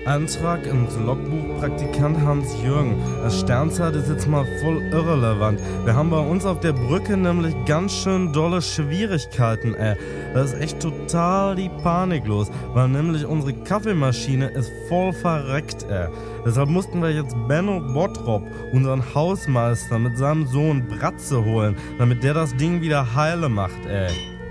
Antrag ins Logbuch Praktikant Hans-Jürgen. Das Sternzeit ist jetzt mal voll irrelevant. Wir haben bei uns auf der Brücke nämlich ganz schön dolle Schwierigkeiten, ey. Da ist echt total die Panik los, weil nämlich unsere Kaffeemaschine ist voll verreckt, ey. Deshalb mussten wir jetzt Benno Bottrop, unseren Hausmeister, mit seinem Sohn Bratze holen, damit der das Ding wieder heile macht, ey.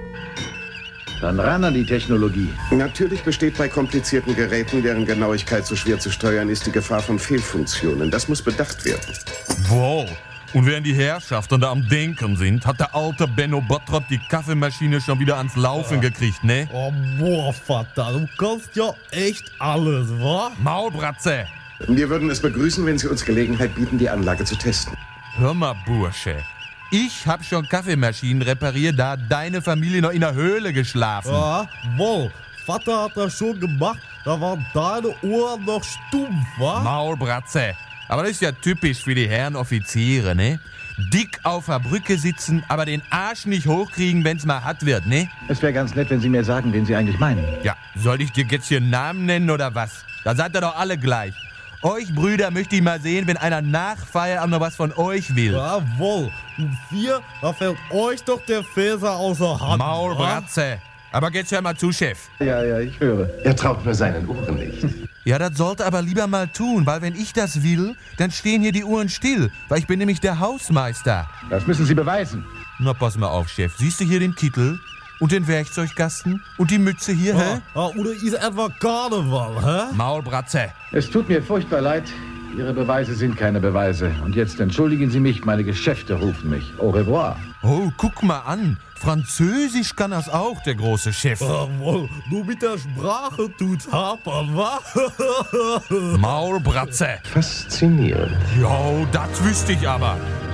Dann ran an die Technologie. Natürlich besteht bei komplizierten Geräten, deren Genauigkeit so schwer zu steuern ist, die Gefahr von Fehlfunktionen. Das muss bedacht werden. Wow. Und während die Herrschaften da am Denken sind, hat der alte Benno Bottrop die Kaffeemaschine schon wieder ans Laufen gekriegt, ne? Oh, boah, Vater, du kannst ja echt alles, wa? Maulbratze! Wir würden es begrüßen, wenn Sie uns Gelegenheit bieten, die Anlage zu testen. Hör mal, Bursche. Ich hab schon Kaffeemaschinen repariert, da hat deine Familie noch in der Höhle geschlafen. Ja, wohl. Vater hat das schon gemacht, da waren deine Ohren noch stumpf, wa? Maulbratze. Aber das ist ja typisch für die Herren Offiziere, ne? Dick auf der Brücke sitzen, aber den Arsch nicht hochkriegen, wenn's mal hart wird, ne? Es wäre ganz nett, wenn Sie mir sagen, wen Sie eigentlich meinen. Ja, soll ich dir jetzt hier einen Namen nennen oder was? Da seid ihr doch alle gleich. Euch Brüder möchte ich mal sehen, wenn einer nach Feierabend noch was von euch will. Jawohl. Und wir, da fällt euch doch der Fäser außer Hand. Maulbratze. Aber jetzt hör mal zu, Chef. Ja, ich höre. Er traut nur seinen Ohren nicht. Ja, das sollte aber lieber mal tun, weil wenn ich das will, dann stehen hier die Uhren still, weil ich bin nämlich der Hausmeister. Das müssen Sie beweisen. Na, pass mal auf, Chef. Siehst du hier den Kittel und den Werkzeugkasten und die Mütze hier, hä? Oder ist etwa Karneval, hä? Maulbratze. Es tut mir furchtbar leid. Ihre Beweise sind keine Beweise. Und jetzt entschuldigen Sie mich, meine Geschäfte rufen mich. Au revoir. Oh, guck mal an. Französisch kann das auch, der große Chef. Jawohl, nur mit der Sprache tut's hapern, wa? Maulbratze. Faszinierend. Jo, das wüsste ich aber.